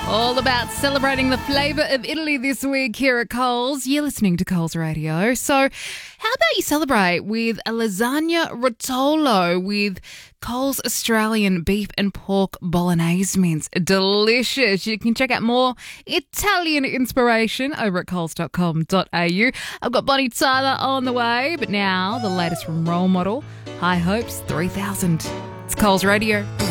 All about celebrating the flavour of Italy this week here at Coles. You're listening to Coles Radio. So how about you celebrate with a lasagna rotolo with Coles Australian beef and pork bolognese mince. Delicious. You can check out more Italian inspiration over at coles.com.au. I've got Bonnie Tyler on the way, but now the latest from Role Model, High Hopes 3000. It's Coles Radio.